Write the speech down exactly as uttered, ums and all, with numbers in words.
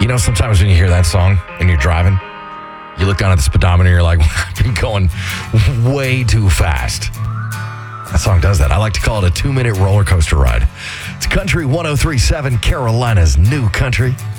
know, sometimes when you hear that song and you're driving, you look down at the speedometer and you're like, I've been going way too fast. That song does that. I like to call it a two-minute roller coaster ride. It's Country one oh three point seven, Carolina's new country.